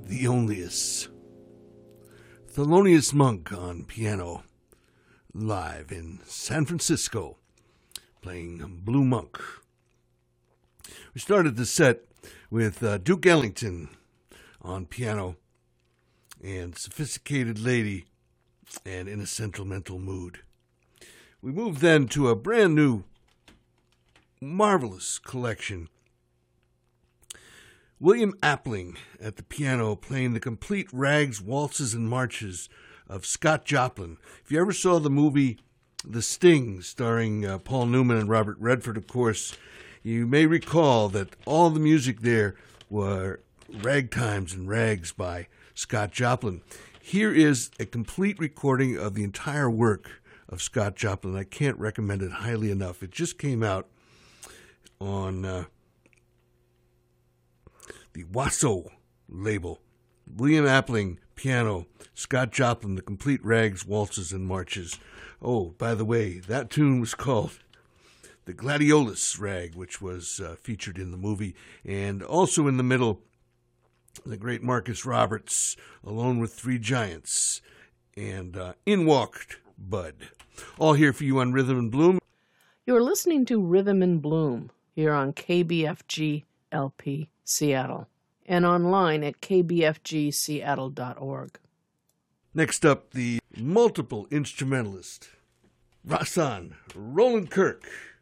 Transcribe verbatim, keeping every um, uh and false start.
the onlyest, Thelonious Monk on piano, live in San Francisco, playing Blue Monk. We started the set with uh, Duke Ellington on piano and Sophisticated Lady and In a Sentimental Mood. We moved then to a brand new, marvelous collection. William Appling at the piano playing the complete rags, waltzes, and marches of Scott Joplin. If you ever saw the movie The Sting, starring uh, Paul Newman and Robert Redford, of course, you may recall that all the music there were ragtimes and rags by Scott Joplin. Here is a complete recording of the entire work of Scott Joplin. I can't recommend it highly enough. It just came out on Uh, the Wasso label. William Appling, piano. Scott Joplin, the complete rags, waltzes, and marches. Oh, by the way, that tune was called the Gladiolus Rag, which was uh, featured in the movie. And also in the middle, the great Marcus Roberts, Alone with Three Giants. And uh, In Walked Bud. All here for you on Rhythm and Bloom. You're listening to Rhythm and Bloom here on K B F G L P Seattle, and online at k b f g seattle dot org. Next up, the multiple instrumentalist, Rahsaan Roland Kirk.